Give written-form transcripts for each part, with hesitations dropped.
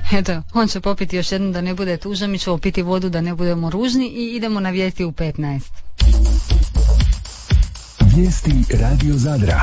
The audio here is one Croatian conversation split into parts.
Eto, on će popiti još jednu da ne bude tužan, mi ćemo piti vodu da ne budemo ružni i idemo na vijesti u 15. Vijesti Radio Zadra.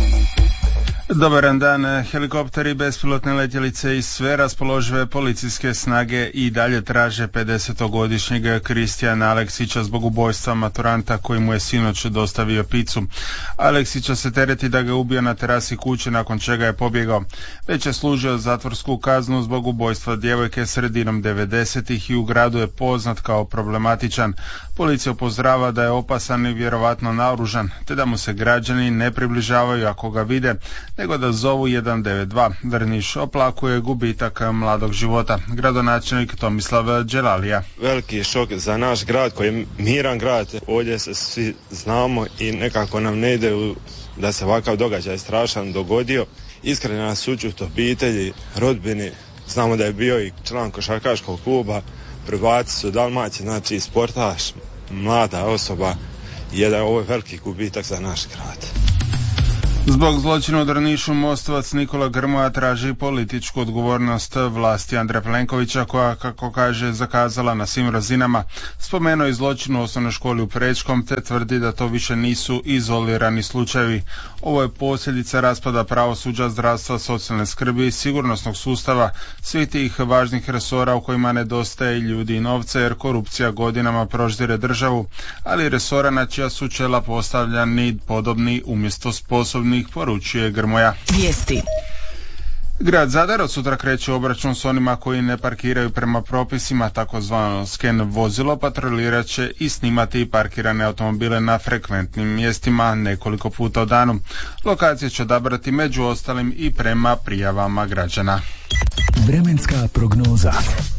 Dobar dan, helikopteri, bespilotne letjelice i sve raspoložive policijske snage i dalje traže 50-godišnjeg Kristijana Aleksića zbog ubojstva maturanta koji mu je sinoć dostavio picu. Aleksića se tereti da ga je ubio na terasi kuće nakon čega je pobjegao. Već je služio zatvorsku kaznu zbog ubojstva djevojke sredinom 90-ih i u gradu je poznat kao problematičan. Policija upozorava da je opasan i vjerovatno naoružan, te da mu se građani ne približavaju ako ga vide, nego da zovu 192. Drniš oplakuje gubitak mladog života. Gradonačelnik Tomislav Đelalija. Veliki šok za naš grad koji je miran grad. Ovdje se svi znamo i nekako nam ne ide da se ovakav događaj strašan dogodio. Iskrena sućut obitelji, rodbini. Znamo da je bio i član košarkaškog kluba. Prvaci su Dalmacije, znači sportaš, mlada osoba. Ovo je veliki gubitak za naš grad. Zbog zločina u Drnišu Mostovac Nikola Grmoja traži političku odgovornost vlasti Andreja Plenkovića koja, kako kaže, zakazala na svim razinama. Spomenuo je zločin u osnovnoj školi u Prečkom te tvrdi da to više nisu izolirani slučajevi. Ovo je posljedica raspada pravosuđa, zdravstva, socijalne skrbi, sigurnosnog sustava, svih tih važnih resora u kojima nedostaje ljudi i novca jer korupcija godinama proždire državu, ali resora na čija su čela postavljani podobni umjesto sposobni, poručuje Grmoja. Vijesti. Grad Zadar od sutra kreće obračun s onima koji ne parkiraju prema propisima, takozvano sken vozilo, patrolirat će i snimati parkirane automobile na frekventnim mjestima nekoliko puta u danu. Lokacije će odabrati među ostalim i prema prijavama građana. Vremenska prognoza.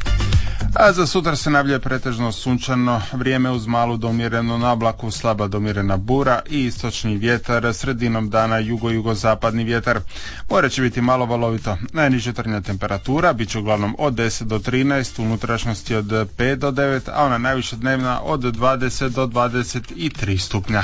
A za sutra se najavljuje pretežno sunčano vrijeme uz malu do umjerenu nablaku, slaba do umjerena bura i istočni vjetar, sredinom dana jugo-jugozapadni vjetar. More će biti malo valovito. Najniža jutarnja temperatura bit će uglavnom od 10 do 13, u unutrašnjosti od 5 do 9, a ona najviša dnevna od 20 do 23 stupnja.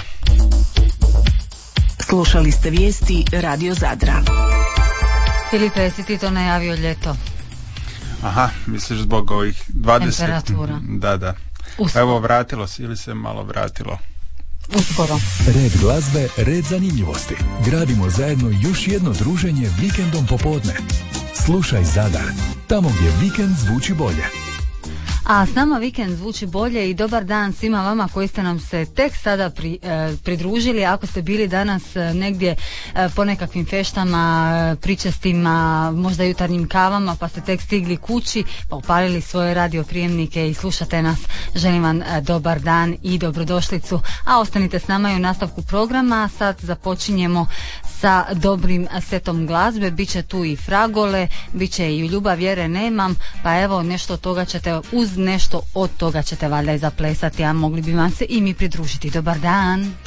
Slušali ste vijesti Radio Zadra. Filipe, jesi ti to najavio ljeto? Aha, misliš zbog ovih 20? Temperatura. Da. Uskoro. Evo, vratilo se ili se malo vratilo? Uskoro. Red glazbe, red zanimljivosti. Gradimo zajedno još jedno druženje vikendom popodne. Slušaj Zadar, tamo gdje vikend zvuči bolje. A s nama vikend zvuči bolje i dobar dan svima vama koji ste nam se tek sada pridružili. Ako ste bili danas negdje po nekakvim feštama, pričestima, možda jutarnjim kavama, pa ste tek stigli kući, pa upalili svoje radioprijemnike i slušate nas, želim vam dobar dan i dobrodošlicu. A ostanite s nama i u nastavku programa. Sad započinjemo sa dobrim setom glazbe. Biće tu i fragole, biće i ljubav vjere nemam, pa evo nešto od toga ćete nešto od toga ćete valjda i zaplesati, a mogli bi vam se i mi pridružiti. Dobar dan.